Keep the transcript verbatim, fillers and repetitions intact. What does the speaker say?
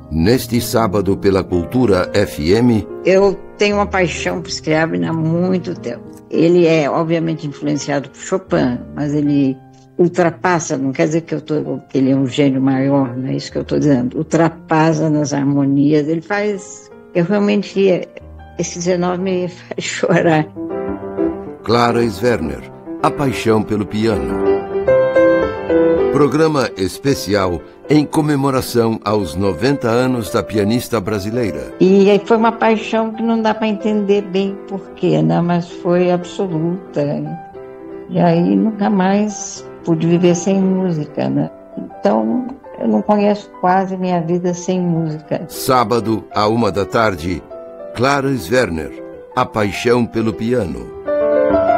Neste sábado pela Cultura F M... Eu tenho uma paixão por Scriabin há muito tempo. Ele é, obviamente, influenciado por Chopin, mas ele ultrapassa, não quer dizer que, eu tô, que ele é um gênio maior, não é isso que eu estou dizendo. Ultrapassa nas harmonias, ele faz... Eu realmente... Esse dezenove me faz chorar. Clara Sverner, A Paixão pelo Piano. Programa especial em comemoração aos noventa anos da pianista brasileira. E foi uma paixão que não dá para entender bem porquê, né? Mas foi absoluta. E aí nunca mais pude viver sem música, né? Então eu não conheço quase minha vida sem música. Sábado, à uma da tarde, Clara Sverner, A Paixão pelo Piano.